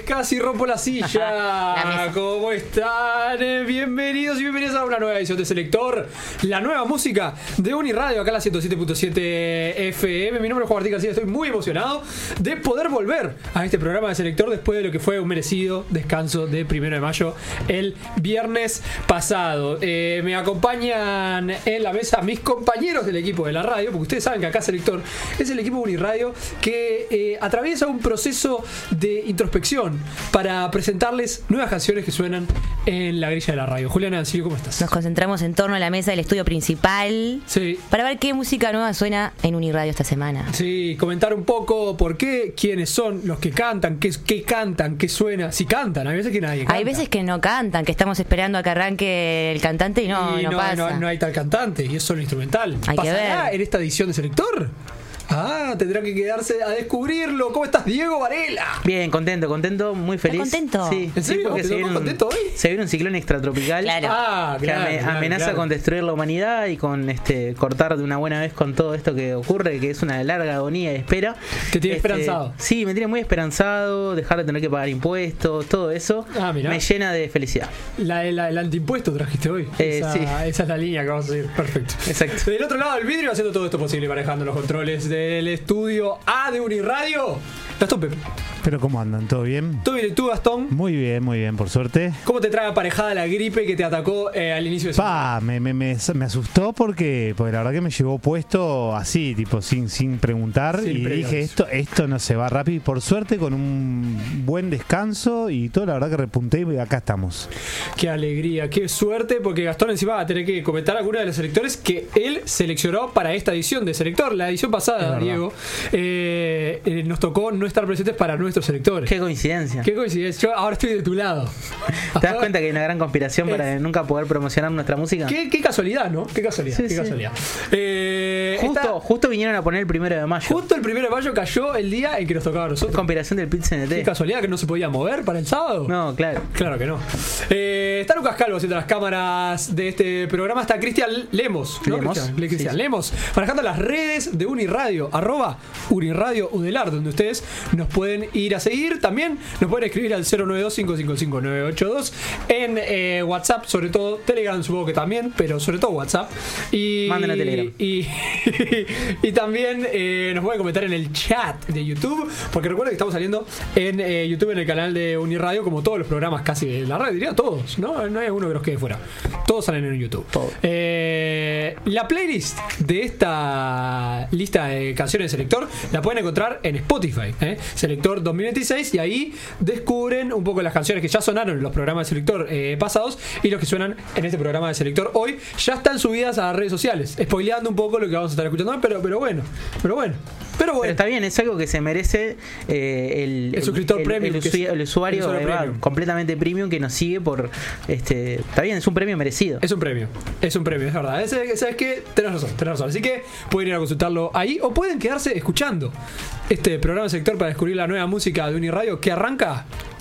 casi rompo la silla. ¿Cómo están? Bienvenidos y bienvenidas a una nueva edición de Selector, la nueva música de Uniradio, acá a la 107.7 FM. Mi nombre es Juan Martín García, estoy muy emocionado de poder volver a este programa de Selector después de lo que fue un merecido descanso de 1 de mayo el viernes pasado. Me acompañan en la mesa mis compañeros del equipo de la radio, porque ustedes saben que acá Selector es el equipo de Uniradio que atraviesa un proceso de introspección para presentarles nuevas canciones que suenan en la grilla de la radio. Juliana Ancilio, ¿cómo estás? Nos concentramos en torno a la mesa del estudio principal, sí, para ver qué música nueva suena en Uniradio esta semana. Sí, comentar un poco por qué, quiénes son los que cantan, qué cantan, qué suena, si cantan. Hay veces que nadie canta. Hay veces que no cantan, que estamos esperando a que arranque el cantante y no pasa. No hay tal cantante y es solo instrumental. Hay que ¿Pasará ver en esta edición de Selector? Tendrá que quedarse a descubrirlo. ¿Cómo estás, Diego Varela? Bien, contento, muy feliz. ¿Estás contento? Sí, ¿En serio? porque se viene un ciclón extratropical. Claro. Que amenaza con destruir la humanidad y con cortar de una buena vez con todo esto que ocurre, que es una larga agonía de espera. ¿Te tiene esperanzado? Sí, me tiene muy esperanzado. Dejar de tener que pagar impuestos, todo eso me llena de felicidad. El antiimpuesto trajiste hoy. Sí. Esa es la línea que vamos a seguir. Perfecto. Exacto. Del otro lado del vidrio, haciendo todo esto posible, manejando los controles del estudio A de Uniradio, Gastón Pepe. Pero ¿cómo andan? ¿Todo bien? ¿Todo bien? ¿Y tú, Gastón? Muy bien, por suerte. ¿Cómo te trae aparejada la gripe que te atacó al inicio de Me asustó porque la verdad que me llevó puesto así, tipo sin preguntar, y dije, esto no se va rápido, y por suerte con un buen descanso y todo, la verdad que repunté y acá estamos. Qué alegría, qué suerte, porque Gastón encima va a tener que comentar algunos de los selectores que él seleccionó para esta edición de Selector. La edición pasada, Diego, nos tocó no estar presentes para nuestros selectores. Qué coincidencia. Yo ahora estoy de tu lado. ¿Te das cuenta que hay una gran conspiración para nunca poder promocionar nuestra música? Qué casualidad, ¿no? Qué casualidad. Sí, qué casualidad. Justo vinieron a poner el 1 de mayo. Justo el 1 de mayo cayó el día en que nos tocaba a nosotros. Conspiración del PIT-CNT. Qué casualidad que no se podía mover para el sábado. No, claro. Claro que no. Está Lucas Calvo haciendo las cámaras de este programa. Está Cristian Lemos. Cristian Lemos, manejando las redes de Uniradio, @Uniradio Udelar, donde ustedes nos pueden ir a seguir. También nos pueden escribir al 092-555-982 en WhatsApp, sobre todo Telegram, supongo que también, pero sobre todo WhatsApp. Manden a Telegram. Y también nos pueden comentar en el chat de YouTube, porque recuerden que estamos saliendo en YouTube, en el canal de Uniradio, como todos los programas casi de la radio, diría todos, ¿no? No hay alguno que nos quede fuera. Todos salen en YouTube. La playlist de esta lista de canciones de Selector la pueden encontrar en Spotify, Selector 2026, y ahí descubren un poco las canciones que ya sonaron en los programas de Selector pasados y los que suenan en este programa de Selector hoy. Ya están subidas a las redes sociales, spoileando un poco lo que vamos a estar escuchando, pero bueno. Pero está bien, es algo que se merece el suscriptor premium, el usuario premium, completamente premium, que nos sigue por está bien, es un premio merecido. Es un premio, es verdad. ¿Sabes qué? Tenés razón. Así que pueden ir a consultarlo ahí o pueden quedarse escuchando este programa de Selector para descubrir la nueva música de Uniradio que arranca